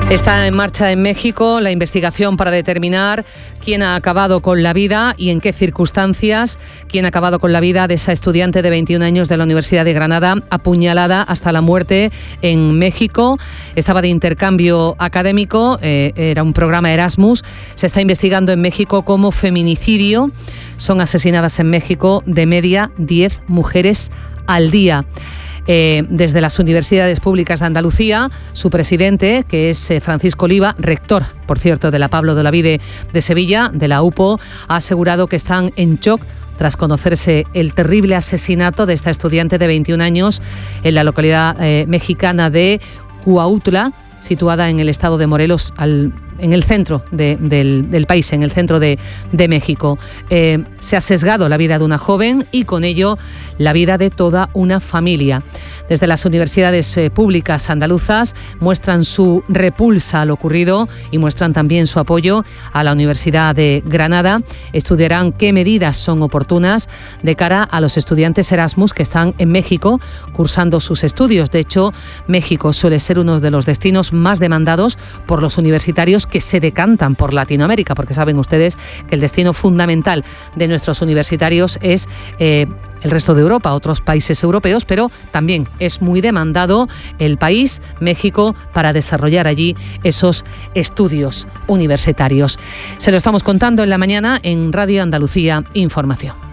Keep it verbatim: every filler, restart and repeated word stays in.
Está en marcha en México la investigación para determinar quién ha acabado con la vida y en qué circunstancias, quién ha acabado con la vida de esa estudiante de veintiún años de la Universidad de Granada, apuñalada hasta la muerte en México. Estaba de intercambio académico, eh, era un programa Erasmus. Se está investigando en México como feminicidio. Son asesinadas en México de media diez mujeres al día. Eh, desde las universidades públicas de Andalucía, su presidente, que es eh, Francisco Oliva, rector, por cierto, de la Pablo de Olavide de Sevilla, de la U P O, ha asegurado que están en shock tras conocerse el terrible asesinato de esta estudiante de veintiún años en la localidad eh, mexicana de Cuautla, situada en el estado de Morelos, al en el centro de, del, del país, en el centro de, de México. Eh, se ha sesgado la vida de una joven y con ello la vida de toda una familia. Desde las universidades eh, públicas andaluzas muestran su repulsa a lo ocurrido y muestran también su apoyo a la Universidad de Granada. Estudiarán qué medidas son oportunas de cara a los estudiantes Erasmus que están en México cursando sus estudios. De hecho, México suele ser uno de los destinos más demandados por los universitarios que se decantan por Latinoamérica, porque saben ustedes que el destino fundamental de nuestros universitarios es eh, el resto de Europa, otros países europeos, pero también es muy demandado el país, México, para desarrollar allí esos estudios universitarios. Se lo estamos contando en la mañana en Radio Andalucía Información.